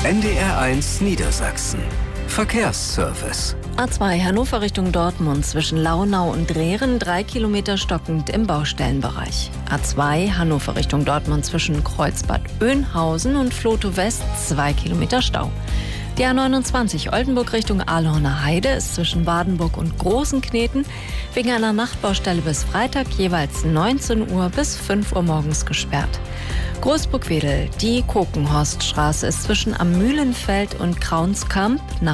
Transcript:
NDR1 Niedersachsen. Verkehrsservice. A2 Hannover Richtung Dortmund zwischen Launau und Drehren 3 Kilometer stockend im Baustellenbereich. A2 Hannover Richtung Dortmund zwischen Kreuzbad Oeynhausen und Flotow West 2 Kilometer Stau. Die A29 Oldenburg Richtung Ahlhorner Heide ist zwischen Badenburg und Großenkneten wegen einer Nachtbaustelle bis Freitag jeweils 19 Uhr bis 5 Uhr morgens gesperrt. Großburg-Wedel, die Kokenhorststraße ist zwischen Am Mühlenfeld und Kraunskamp nach